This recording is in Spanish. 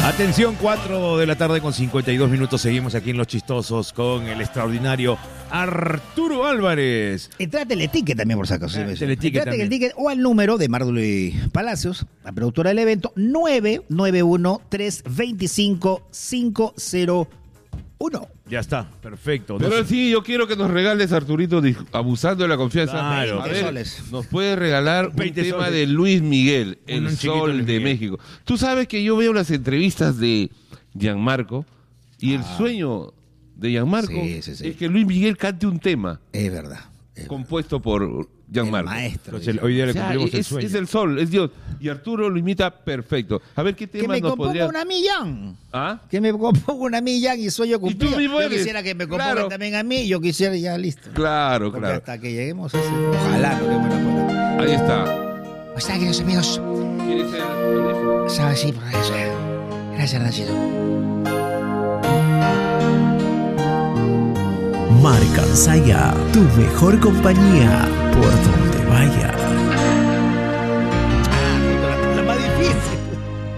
Atención, 4 de la tarde con 52 minutos. Seguimos aquí en Los Chistosos con el extraordinario Arturo Álvarez. Entrate el ticket también, por si acaso. Teleticket Entrate el también. ticket o al número de Marduli Palacios, la productora del evento, 991-325-501. Ya está, perfecto. Pero sí, yo quiero que nos regales, Arturito, abusando de la confianza. Claro. A 20 ver, soles. nos puede regalar un 20 tema soles. de Luis Miguel, Un el chiquito sol Luis de Miguel. México. Tú sabes que yo veo las entrevistas de Gianmarco y el sueño de Gianmarco Sí. es que Luis Miguel cante un tema Es verdad. compuesto por Gianmarco. El maestro. Entonces, hoy día le O sea, cumplimos el es sueño. el sol, es Dios. Y Arturo lo imita perfecto. A ver qué Que tema me nos componga podría... una millán. ¿Ah? Que me componga una millán y sueño cumplido. tú mismo Yo eres. quisiera que me componga Claro. también a mí. Yo quisiera ya listo. Claro, Porque claro. hasta que lleguemos a ese... Ojalá no le buena puerta. Ahí está. O sea, queridos amigos. ¿Quieres el teléfono? ¿Sabes? Sí, por eso. Gracias, Nachito. Marca Saya, tu mejor compañía por donde vayas.